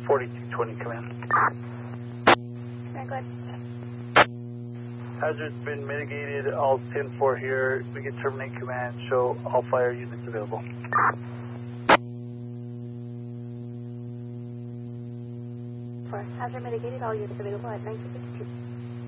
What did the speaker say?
4220 command. Very good. Hazard's been mitigated, all 10-4 here. We can terminate command, show all fire units available. Hazard mitigated, all units available at 1952.